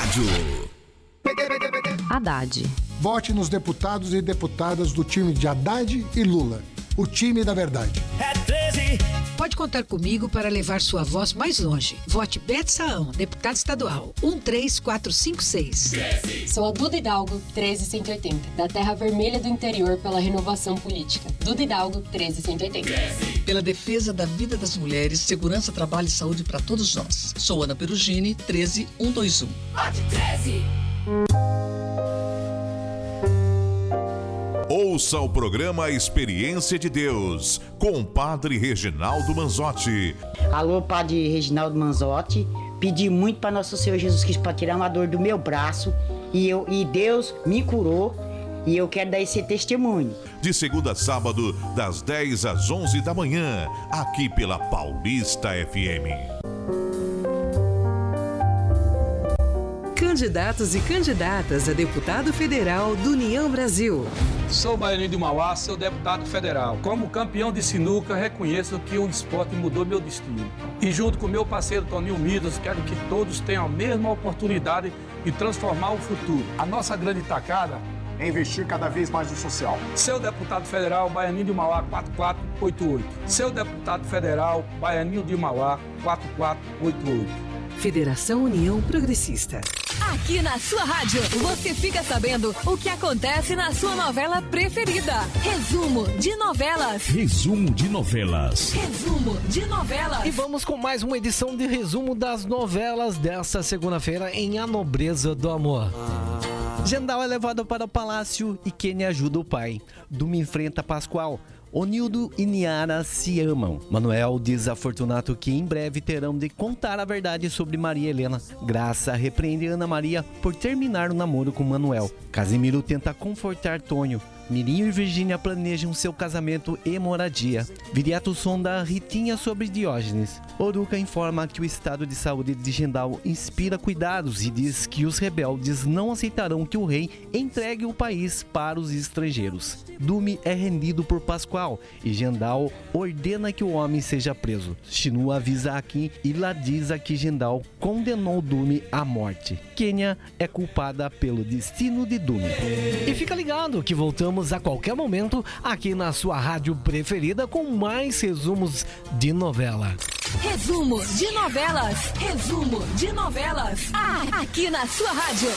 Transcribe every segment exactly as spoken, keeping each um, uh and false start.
rádio. Haddad. Vote nos deputados e deputadas do time de Haddad e Lula. O time da verdade. É treze. Pode contar comigo para levar sua voz mais longe. Vote Bete Saão, deputado estadual, um três quatro cinco seis. Sou a Duda Hidalgo, treze cento e oitenta, da Terra Vermelha do Interior pela Renovação Política. Duda Hidalgo, treze cento e oitenta. Pela defesa da vida das mulheres, segurança, trabalho e saúde para todos nós. Sou Ana Perugini, treze cento e vinte e um. Vote treze. Ouça o programa Experiência de Deus, com o Padre Reginaldo Manzotti. Alô, Padre Reginaldo Manzotti. Pedi muito para Nosso Senhor Jesus Cristo para tirar uma dor do meu braço e, eu, e Deus me curou e eu quero dar esse testemunho. De segunda a sábado, das dez às onze da manhã, aqui pela Paulista F M. Candidatos e candidatas a deputado federal do União Brasil. Sou Baianinho de Mauá, seu deputado federal. Como campeão de sinuca, reconheço que o esporte mudou meu destino. E junto com meu parceiro Toninho Midas, quero que todos tenham a mesma oportunidade de transformar o futuro. A nossa grande tacada é investir cada vez mais no social. Seu deputado federal, Baianinho de Mauá, quatro quatro oito oito. Seu deputado federal, Baianinho de Mauá, quatro quatro oito oito. Federação União Progressista. Aqui na sua rádio, você fica sabendo o que acontece na sua novela preferida. Resumo de novelas. Resumo de novelas. Resumo de novelas. E vamos com mais uma edição de resumo das novelas desta segunda-feira em A Nobreza do Amor. Jandal é levado para o palácio e Kenny ajuda o pai. Duma enfrenta Pascoal. Onildo e Niara se amam. Manuel diz a Fortunato que em breve terão de contar a verdade sobre Maria Helena. Graça repreende Ana Maria por terminar o namoro com Manuel. Casimiro tenta confortar Tonho. Mirinho e Virgínia planejam seu casamento e moradia. Viriato sonda Ritinha sobre Diógenes. Oruca informa que o estado de saúde de Jandal inspira cuidados e diz que os rebeldes não aceitarão que o rei entregue o país para os estrangeiros. Dume é rendido por Pascoal e Jandal ordena que o homem seja preso. Shinu avisa Akin e Ladiza que Jandal condenou Dume à morte. Kenya é culpada pelo destino de Dume. E fica ligado que voltamos a qualquer momento aqui na sua rádio preferida com mais resumos de novela. Resumo de novelas. Resumo de novelas. Ah, aqui na sua rádio.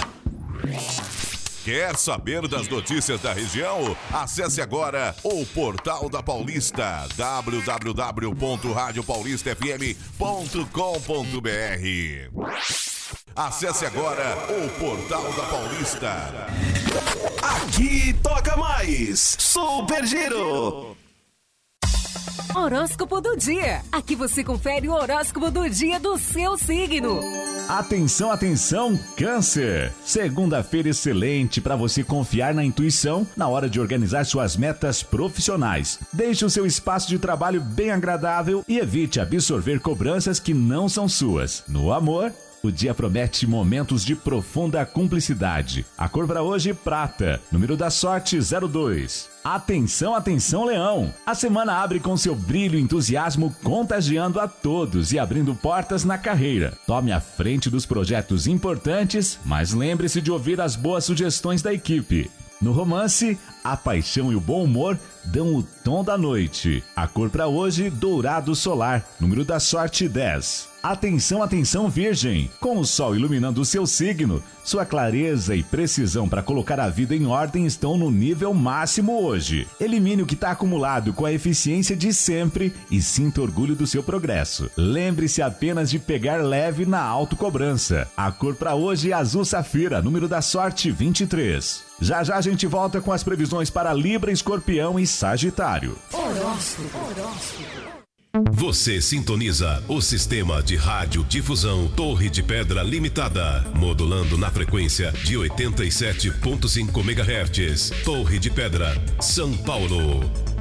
Quer saber das notícias da região? Acesse agora o Portal da Paulista, w w w ponto rádio paulista f m ponto com ponto b r. Acesse agora o Portal da Paulista. Aqui toca mais Super Giro. Horóscopo do dia. Aqui você confere o horóscopo do dia do seu signo. Atenção, atenção, Câncer. Segunda-feira excelente para você confiar na intuição na hora de organizar suas metas profissionais. Deixe o seu espaço de trabalho bem agradável e evite absorver cobranças que não são suas. No amor, o dia promete momentos de profunda cumplicidade. A cor para hoje, prata. Número da sorte, zero dois. Atenção, atenção, Leão! A semana abre com seu brilho e entusiasmo contagiando a todos e abrindo portas na carreira. Tome a frente dos projetos importantes, mas lembre-se de ouvir as boas sugestões da equipe. No romance, a paixão e o bom humor dão o tom da noite. A cor para hoje, dourado solar. Número da sorte, dez. Atenção, atenção, Virgem! Com o sol iluminando o seu signo, sua clareza e precisão para colocar a vida em ordem estão no nível máximo hoje. Elimine o que está acumulado com a eficiência de sempre e sinta orgulho do seu progresso. Lembre-se apenas de pegar leve na autocobrança. A cor para hoje é azul safira, número da sorte, vinte e três. Já já a gente volta com as previsões para Libra, Escorpião e Sagitário. Horóscopo. Horóscopo. Você sintoniza o sistema de radiodifusão Torre de Pedra Limitada, modulando na frequência de oitenta e sete ponto cinco megahertz. Torre de Pedra, São Paulo.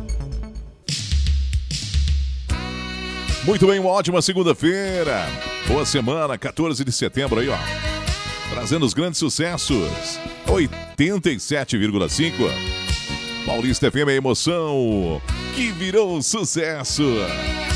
Muito bem, uma ótima segunda-feira. Boa semana, quatorze de setembro aí, ó. Trazendo os grandes sucessos. oitenta e sete vírgula cinco. Paulista F M, a emoção que virou sucesso.